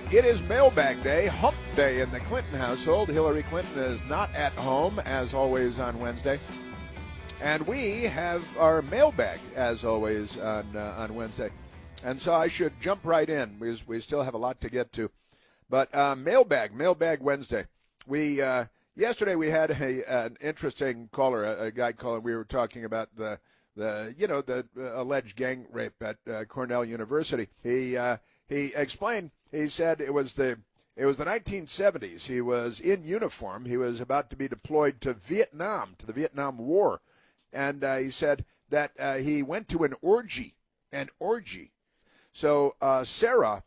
It is mailbag day, hump day in the Clinton household. Hillary Clinton is not at home, as always, on Wednesday. And we have our mailbag, as always, on Wednesday. And so I should jump right in, because we still have a lot to get to. But mailbag Wednesday. Yesterday we had an interesting caller, a guy calling. We were talking about the alleged gang rape at Cornell University. He explained. He said it was the 1970s. He was in uniform. He was about to be deployed to Vietnam, to the Vietnam War, and he said that he went to an orgy. So Sarah,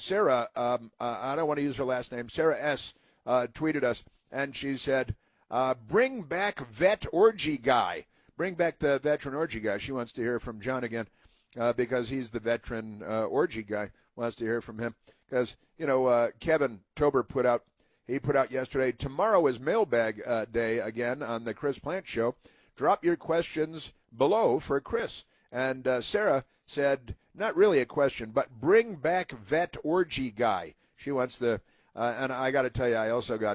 I don't want to use her last name. Sarah S. Tweeted us, and she said, "Bring back vet orgy guy. Bring back the veteran orgy guy." She wants to hear from John again because he's the veteran orgy guy. Wants to hear from him because Kevin Tober put out yesterday. Tomorrow is mailbag day again on the Chris Plante Show. Drop your questions below for Chris. And Sarah said, not really a question, but bring back vet orgy guy. She wants the and I got to tell you, I also got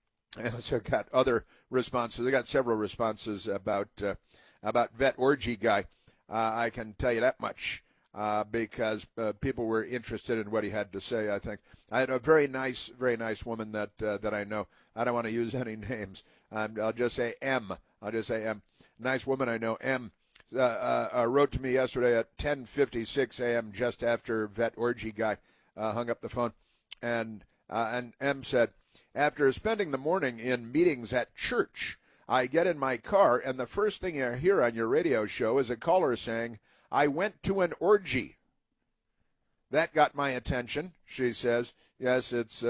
other responses. I got several responses about vet orgy guy. I can tell you that much. Because people were interested in what he had to say, I think. I had a very nice woman that I know. I don't want to use any names. I'll just say M. Nice woman I know, M, wrote to me yesterday at 10:56 a.m. just after vet orgy guy hung up the phone. And M said, "After spending the morning in meetings at church, I get in my car, and the first thing I hear on your radio show is a caller saying, 'I went to an orgy.' That got my attention," she says. Yes, it's,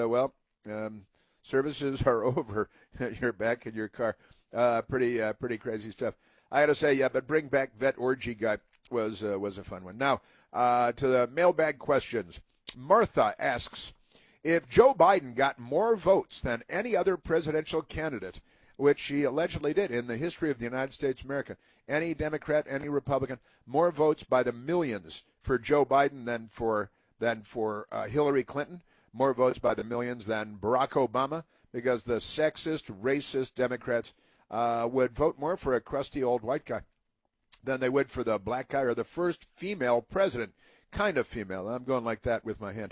services are over. You're back in your car. Pretty crazy stuff. I got to say, yeah, but bring back vet orgy guy was a fun one. Now, to the mailbag questions. Martha asks, if Joe Biden got more votes than any other presidential candidate, which he allegedly did in the history of the United States of America, any Democrat, any Republican, more votes by the millions for Joe Biden than for Hillary Clinton, more votes by the millions than Barack Obama, because the sexist, racist Democrats would vote more for a crusty old white guy than they would for the black guy or the first female president. Kind of female. I'm going like that with my hand.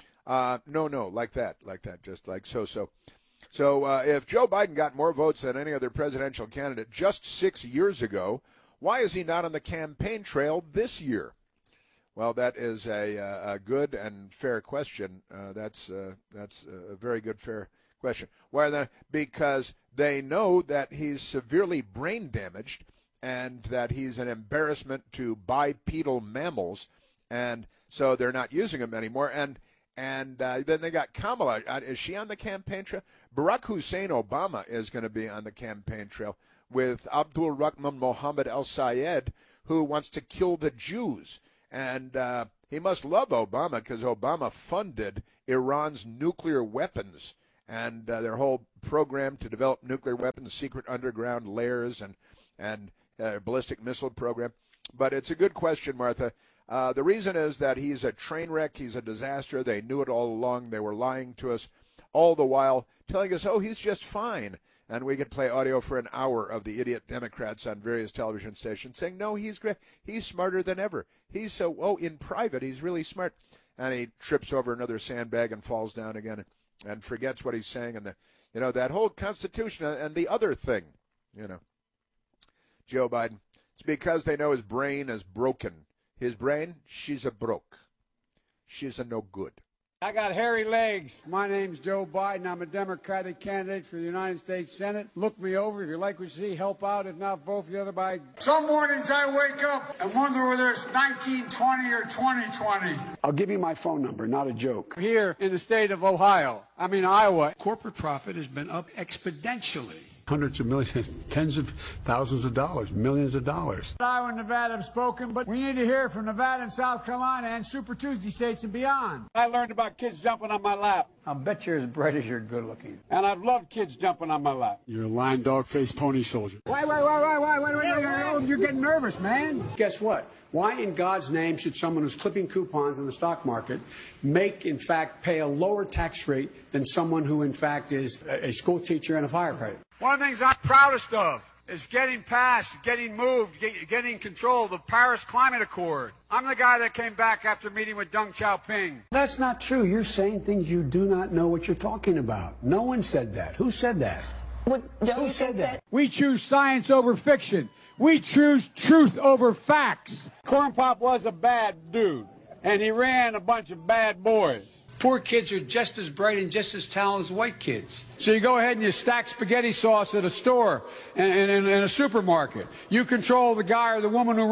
No, like that, just like so. So if Joe Biden got more votes than any other presidential candidate just 6 years ago, why is he not on the campaign trail this year? Well, that is a good and fair question. That's a very good, fair question. Why then? Because they know that he's severely brain damaged and that he's an embarrassment to bipedal mammals, and so they're not using him anymore. And then they got Kamala. Is she on the campaign trail? Barack Hussein Obama is going to be on the campaign trail with Abdul Rahman Mohammed al-Sayed, who wants to kill the Jews. And he must love Obama because Obama funded Iran's nuclear weapons and their whole program to develop nuclear weapons, secret underground layers, and ballistic missile program. But it's a good question, Martha. The reason is that he's a train wreck. He's a disaster. They knew it all along. They were lying to us all the while, telling us, oh, he's just fine. And we could play audio for an hour of the idiot Democrats on various television stations saying, no, he's great. He's smarter than ever. He's so, in private, he's really smart. And he trips over another sandbag and falls down again and forgets what he's saying. And, that whole Constitution and the other thing, Joe Biden. It's because they know his brain is broken. His brain, she's a broke. She's a no good. I got hairy legs. My name's Joe Biden. I'm a Democratic candidate for the United States Senate. Look me over. If you like what you see, help out. If not, vote for the other by. Some mornings I wake up and wonder whether it's 1920 or 2020. I'll give you my phone number, not a joke. Here in the state of Iowa. Corporate profit has been up exponentially. Hundreds of millions, tens of thousands of dollars, millions of dollars. Iowa and Nevada have spoken, but we need to hear from Nevada and South Carolina and Super Tuesday states and beyond. I learned about kids jumping on my lap. I'll bet you're as bright as you're good looking. And I've loved kids jumping on my lap. You're a lying dog-faced pony soldier. Why? You're getting nervous, man. Guess what? Why in God's name should someone who's clipping coupons in the stock market in fact, pay a lower tax rate than someone who, in fact, is a school teacher and a firefighter? One of the things I'm proudest of is getting passed, getting moved, getting control of the Paris Climate Accord. I'm the guy that came back after meeting with Deng Xiaoping. That's not true. You're saying things you do not know what you're talking about. No one said that. Who said that? Who said that? We choose science over fiction. We choose truth over facts. Corn Pop was a bad dude, and he ran a bunch of bad boys. Poor kids are just as bright and just as talented as white kids. So you go ahead and you stack spaghetti sauce at a store and in a supermarket. You control the guy or the woman who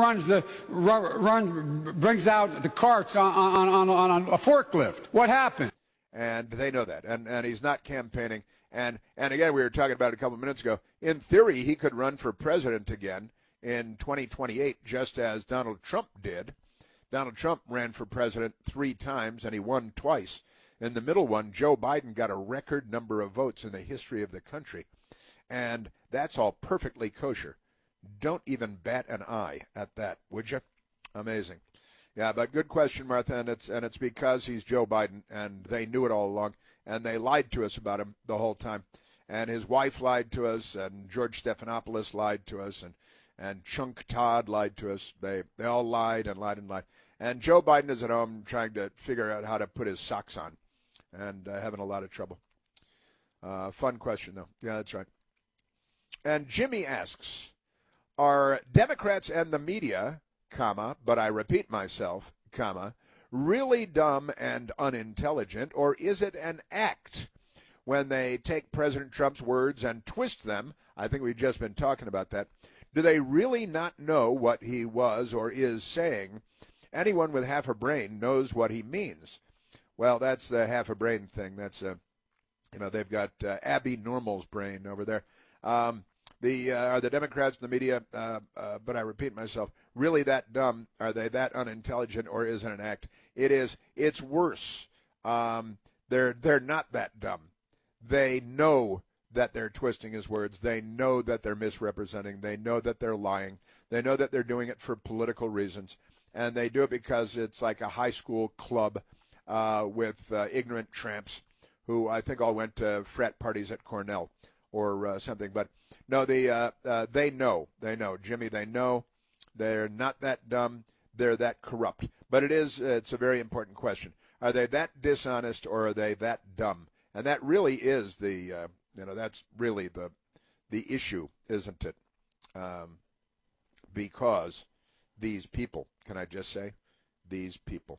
brings out the carts on a forklift. What happened? And they know that. And he's not campaigning. And again, we were talking about it a couple minutes ago. In theory, he could run for president again in 2028, just as Donald Trump did. Donald Trump ran for president 3 times, and he won twice. In the middle one, Joe Biden got a record number of votes in the history of the country. And that's all perfectly kosher. Don't even bat an eye at that, would you? Amazing. Yeah, but good question, Martha, and it's because he's Joe Biden, and they knew it all along, and they lied to us about him the whole time. And his wife lied to us, and George Stephanopoulos lied to us, and Chunk Todd lied to us. They all lied and lied and lied. And Joe Biden is at home trying to figure out how to put his socks on and having a lot of trouble. Fun question, though. Yeah, that's right. And Jimmy asks, are Democrats and the media, but I repeat myself, really dumb and unintelligent, or is it an act when they take President Trump's words and twist them? I think we've just been talking about that. Do they really not know what he was or is saying? Anyone with half a brain knows what he means. Well, that's the half a brain thing. That's they've got Abby Normal's brain over there. Are the Democrats and the media, but I repeat myself, really that dumb? Are they that unintelligent, or is it an act? It is. It's worse. They're not that dumb. They know that they're twisting his words. They know that they're misrepresenting. They know that they're lying. They know that they're doing it for political reasons. And they do it because it's like a high school club with ignorant tramps who I think all went to frat parties at Cornell or something. But no, they know. They know. Jimmy, they know. They're not that dumb. They're that corrupt. But it's a very important question. Are they that dishonest, or are they that dumb? And that really is that's really the issue, isn't it? Because these people, can I just say, these people,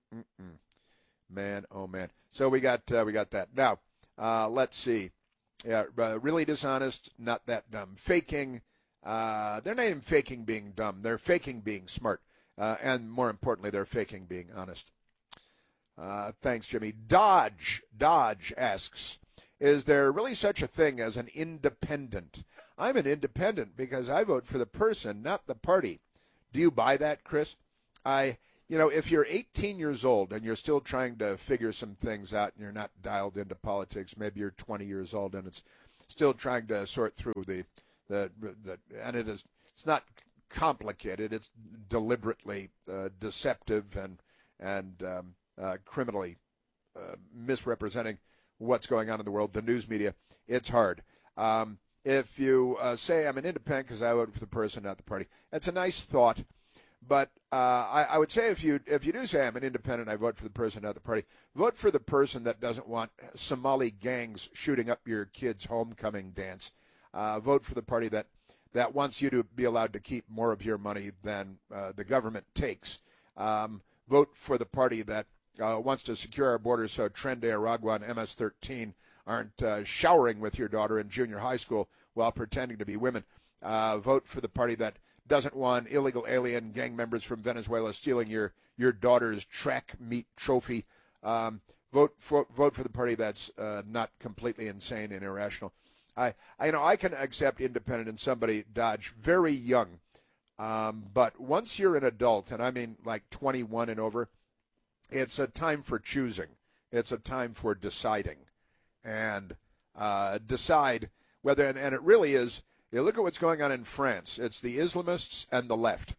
man, oh man. So we got that. Now, let's see. Yeah, really dishonest, not that dumb. Faking, they're not even faking being dumb. They're faking being smart, and more importantly, they're faking being honest. Thanks, Jimmy. Dodge asks, is there really such a thing as an independent? I'm an independent because I vote for the person, not the party. Do you buy that, Chris? If you're 18 years old and you're still trying to figure some things out and you're not dialed into politics, maybe you're 20 years old and it's still trying to sort through and it's not complicated. It's deliberately deceptive and criminally misrepresenting what's going on in the world, the news media. It's hard. If you say I'm an independent because I vote for the person, not the party, that's a nice thought. But I would say if you do say I'm an independent, I vote for the person, not the party, vote for the person that doesn't want Somali gangs shooting up your kid's homecoming dance. Vote for the party that wants you to be allowed to keep more of your money than the government takes. Vote for the party that wants to secure our borders so Tren de Aragua and MS-13 aren't showering with your daughter in junior high school while pretending to be women. Vote for the party that doesn't want illegal alien gang members from Venezuela stealing your daughter's track meet trophy. Vote for the party that's not completely insane and irrational. I can accept independent in somebody, Dodge, very young. But once you're an adult, and I mean like 21 and over, it's a time for choosing. It's a time for deciding. And decide whether, and it really is, you look at what's going on in France. It's the Islamists and the left.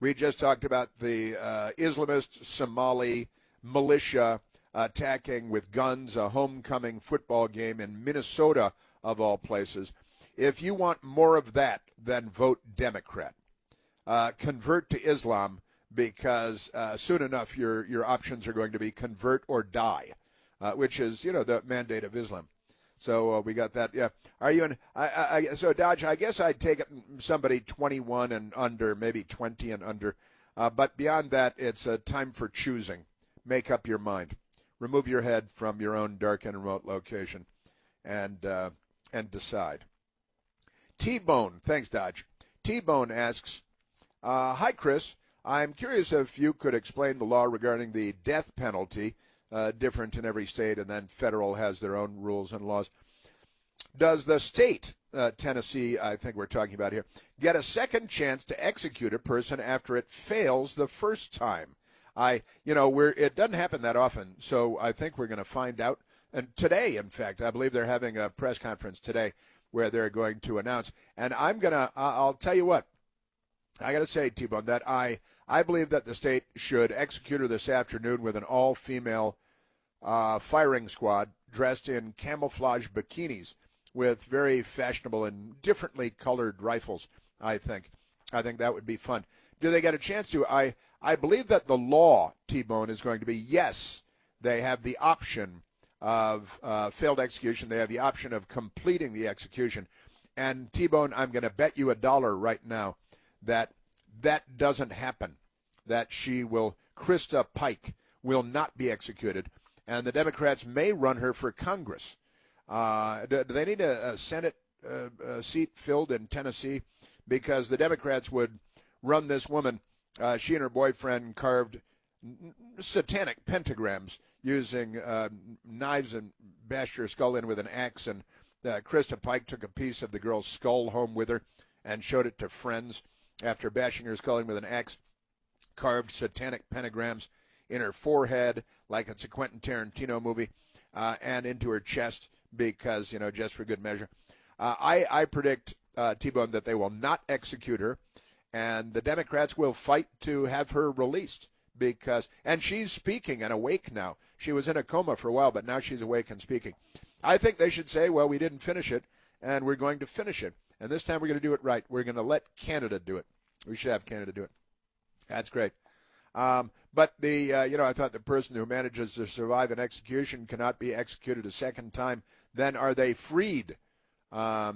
We just talked about the Islamist Somali militia attacking with guns a homecoming football game in Minnesota, of all places. If you want more of that, then vote Democrat. Convert to Islam, because soon enough your options are going to be convert or die, which is, the mandate of Islam. So we got that. Yeah. Are you in? So Dodge, I guess I'd take it somebody 21 and under, maybe 20 and under. But beyond that, it's a time for choosing. Make up your mind. Remove your head from your own dark and remote location, and decide. T-Bone, thanks, Dodge. T-Bone asks, "Hi, Chris. I'm curious if you could explain the law regarding the death penalty." Different in every state, and then federal has their own rules and laws. Does the state, Tennessee, I think we're talking about here, get a second chance to execute a person after it fails the first time? It doesn't happen that often, so I think we're going to find out. And today, in fact, I believe they're having a press conference today where they're going to announce. And I'll tell you what, I got to say, T-Bone, that I believe that the state should execute her this afternoon with an all-female firing squad dressed in camouflage bikinis with very fashionable and differently colored rifles, I think. I think that would be fun. Do they get a chance to? I believe that the law, T-Bone, is going to be, yes, they have the option of failed execution. They have the option of completing the execution. And, T-Bone, I'm going to bet you $1 right now that doesn't happen, that Krista Pike will not be executed, and the Democrats may run her for Congress. Do they need a Senate seat filled in Tennessee? Because the Democrats would run this woman. She and her boyfriend carved satanic pentagrams using knives and bashed her skull in with an axe, and Krista Pike took a piece of the girl's skull home with her and showed it to friends after bashing her skull in with an axe. Carved satanic pentagrams in her forehead like it's a Quentin Tarantino movie, and into her chest because, just for good measure. I predict, T-Bone, that they will not execute her, and the Democrats will fight to have her released and she's speaking and awake now. She was in a coma for a while, but now she's awake and speaking. I think they should say, well, we didn't finish it, and we're going to finish it. And this time we're going to do it right. We're going to let Canada do it. We should have Canada do it. That's great. But I thought the person who manages to survive an execution cannot be executed a second time. Then are they freed? We're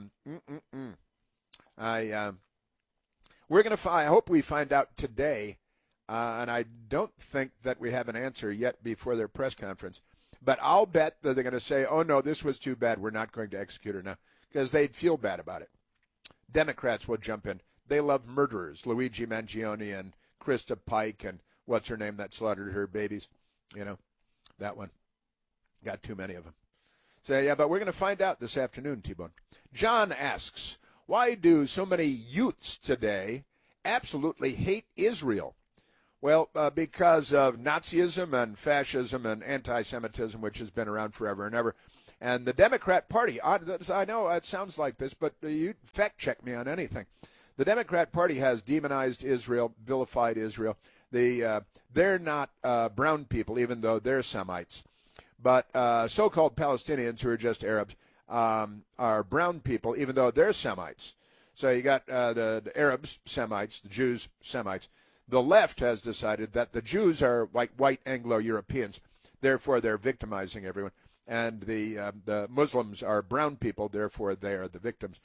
going to I hope we find out today, and I don't think that we have an answer yet before their press conference. But I'll bet that they're going to say, oh, no, this was too bad. We're not going to execute her now, because they'd feel bad about it. Democrats will jump in. They love murderers, Luigi Mangione and Krista Pike and what's her name that slaughtered her babies. That one. Got too many of them. So, yeah, but we're going to find out this afternoon, T-Bone. John asks, why do so many youths today absolutely hate Israel? Well, because of Nazism and fascism and anti-Semitism, which has been around forever and ever. And the Democrat Party, I know it sounds like this, but you fact check me on anything. The Democrat Party has demonized Israel, vilified Israel. They're not brown people, even though they're Semites. But so-called Palestinians, who are just Arabs, are brown people, even though they're Semites. So you got the Arabs, Semites, the Jews, Semites. The left has decided that the Jews are like white Anglo-Europeans. Therefore, they're victimizing everyone. And the Muslims are brown people. Therefore, they are the victims.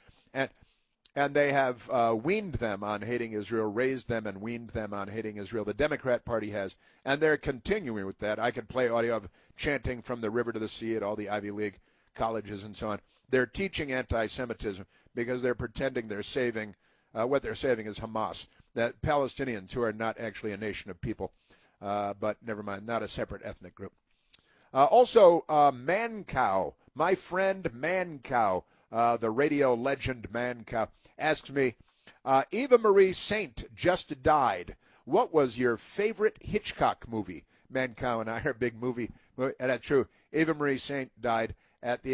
And they have weaned them on hating Israel, raised them and weaned them on hating Israel. The Democrat Party has. And they're continuing with that. I could play audio of chanting from the river to the sea at all the Ivy League colleges and so on. They're teaching anti-Semitism because they're pretending they're saving, what they're saving is Hamas, that Palestinians who are not actually a nation of people, but never mind, not a separate ethnic group. Also, Mancow, my friend Mancow, the radio legend Mancow, asks me, Eva Marie Saint just died. What was your favorite Hitchcock movie? Mancow and I are big movie, and that's true. Eva Marie Saint died at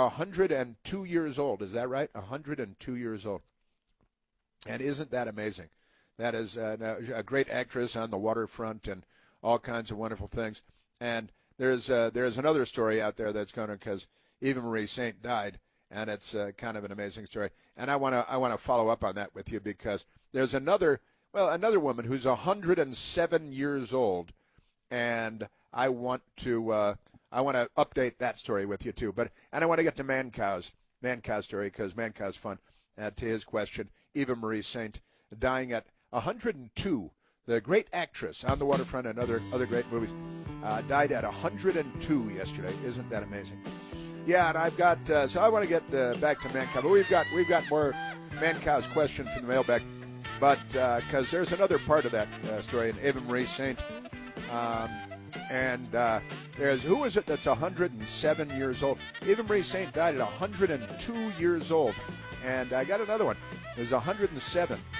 102 years old. Is that right? 102 years old. And isn't that amazing That is a great actress on the waterfront and all kinds of wonderful things. And there's another story out there that's going to, because Eva Marie Saint died, and it's kind of an amazing story. And I want to follow up on that with you, because there's another woman who's 107 years old, and I want to update that story with you too. And I want to get to Mancow's story, because Mancow's fun. To his question, Eva Marie Saint dying at 102. The great actress on the waterfront and other great movies, died at 102 yesterday. Isn't that amazing? Yeah, and I've got so I want to get back to Mancow, but we've got more Mancow's question from the mailbag, but because there's another part of that story in Eva Marie Saint, and there's, who is it that's 107 years old? Eva Marie Saint died at 102 years old, and I got another one. There's 107.